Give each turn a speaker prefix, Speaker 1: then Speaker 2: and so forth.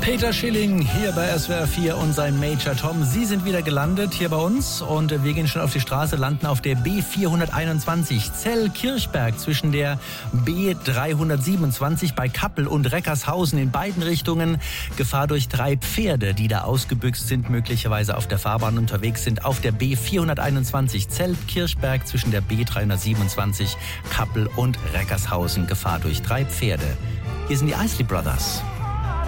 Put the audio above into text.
Speaker 1: Peter Schilling hier bei SWR 4 und sein Major Tom. Sie sind wieder gelandet hier bei uns und wir gehen schon auf die Straße, landen auf der B421 Zell-Kirchberg zwischen der B327 bei Kappel und Reckershausen in beiden Richtungen. Gefahr durch 3 Pferde, die da ausgebüxt sind, möglicherweise auf der Fahrbahn unterwegs sind. Auf der B421 Zell-Kirchberg zwischen der B327 Kappel und Reckershausen. Gefahr durch 3 Pferde. Hier sind die Isley Brothers.